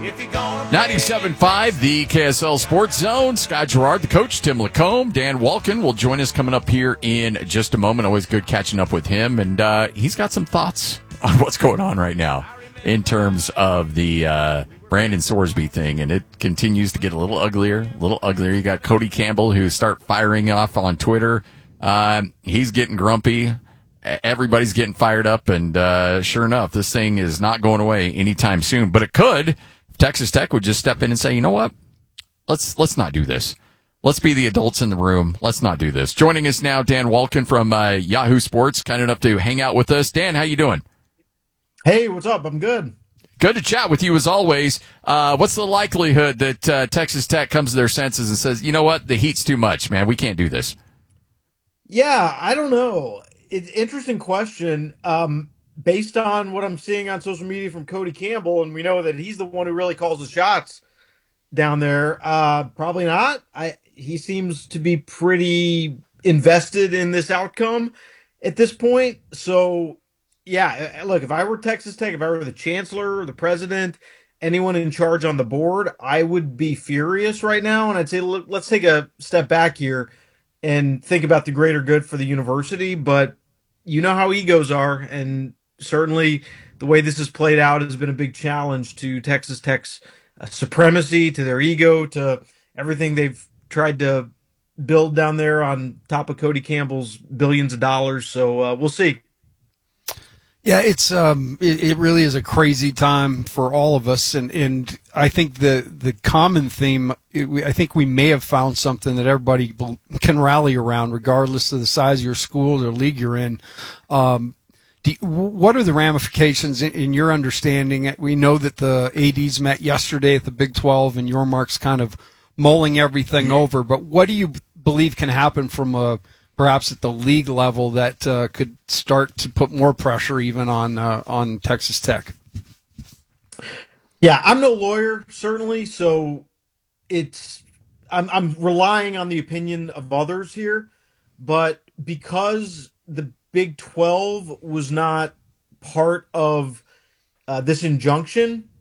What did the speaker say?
97.5, the KSL Sports Zone. Scott Gerard, the coach, Tim Lacombe, Dan Walken will join us coming up here in just a moment. Always good catching up with him, and he's got some thoughts on what's going on right now in terms of the Brandon Sorsby thing, and it continues to get a little uglier. You got Cody Campbell, who start firing off on Twitter. He's getting grumpy. Everybody's getting fired up, and sure enough, this thing is not going away anytime soon. But it could. Texas Tech would just step in and say, you know what? Let's not do this. Let's be the adults in the room. Let's not do this. Joining us now, Dan Walken from Yahoo Sports, kind enough to hang out with us. Dan, how you doing? Hey, what's up? I'm good. Good to chat with you as always. What's the likelihood that Texas Tech comes to their senses and says, you know what? The heat's too much, man. We can't do this. Yeah, I don't know. It's an interesting question. Based on what I'm seeing on social media from Cody Campbell, and we know that he's the one who really calls the shots down there, probably not. He seems to be pretty invested in this outcome at this point. So, yeah, look, if I were Texas Tech, if I were the chancellor, the president, anyone in charge on the board, I would be furious right now. And I'd say, look, let's take a step back here and think about the greater good for the university. But you know how egos are, and certainly the way this has played out has been a big challenge to Texas Tech's supremacy, to their ego, to everything they've tried to build down there on top of Cody Campbell's billions of dollars. So we'll see. Yeah, it really is a crazy time for all of us, and I think the common theme, I think we may have found something that everybody can rally around, regardless of the size of your school or league you're in. What are the ramifications in your understanding? We know that the ADs met yesterday at the Big 12, and Yormark's kind of mulling everything over. But what do you believe can happen from perhaps at the league level that could start to put more pressure even on Texas Tech? Yeah, I'm no lawyer, certainly, so I'm relying on the opinion of others here, but because the Big 12 was not part of this injunction,